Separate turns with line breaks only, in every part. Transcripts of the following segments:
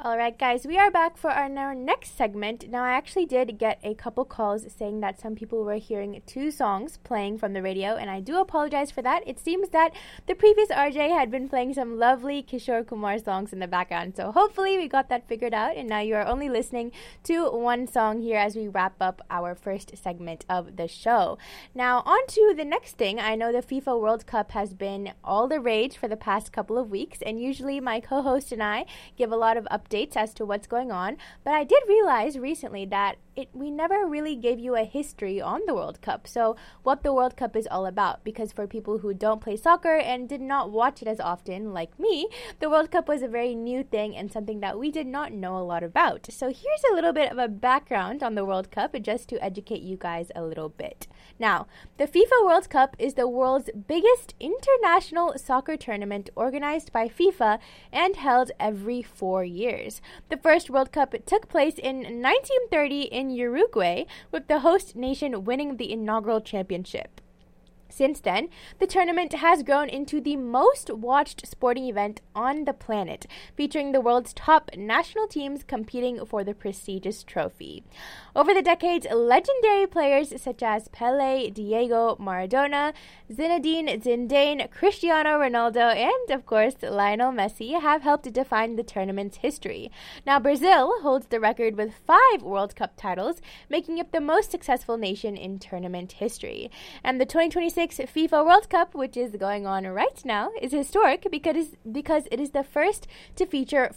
Alright guys, we are back for our next segment. Now I actually did get a couple calls saying that some people were hearing two songs playing from the radio, and I do apologize for that. It seems that the previous RJ had been playing some lovely Kishore Kumar songs in the background, so hopefully we got that figured out, and now you are only listening to one song here as we wrap up our first segment of the show. Now on to the next thing. I know the FIFA World Cup has been all the rage for the past couple of weeks, and usually my co-host and I give a lot of updates as to what's going on, but I did realize recently that we never really gave you a history on the World Cup, so what the World Cup is all about, because for people who don't play soccer and did not watch it as often, like me, the World Cup was a very new thing and something that we did not know a lot about. So here's a little bit of a background on the World Cup just to educate you guys a little bit. Now, the FIFA World Cup is the world's biggest international soccer tournament organized by FIFA and held every 4 years. The first World Cup took place in 1930 in Uruguay, with the host nation winning the inaugural championship. Since then, the tournament has grown into the most watched sporting event on the planet, featuring the world's top national teams competing for the prestigious trophy. Over the decades, legendary players such as Pelé, Diego Maradona, Zinedine Zidane, Cristiano Ronaldo, and of course Lionel Messi have helped define the tournament's history. Now, Brazil holds the record with 5 World Cup titles, making it the most successful nation in tournament history. And the 2026 FIFA World Cup, which is going on right now, is historic because it is the first to feature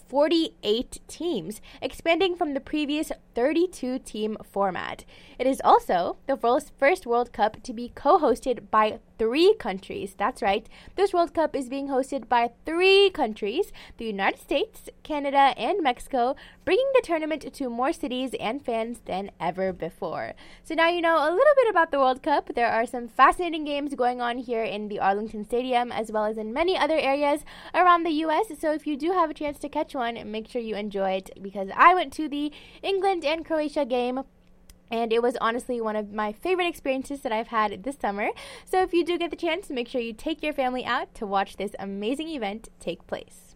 48 teams, expanding from the previous 32-team format. It is also the first World Cup to be co-hosted by 3 countries. That's right, this World Cup is being hosted by 3 countries, the United States, Canada, and Mexico, bringing the tournament to more cities and fans than ever before. So now you know a little bit about the World Cup. There are some fascinating games going on here in the Arlington Stadium, as well as in many other areas around the U.S., so if you do have a chance to catch one, make sure you enjoy it, because I went to the England and Croatia game, and it was honestly one of my favorite experiences that I've had this summer. So if you do get the chance, make sure you take your family out to watch this amazing event take place.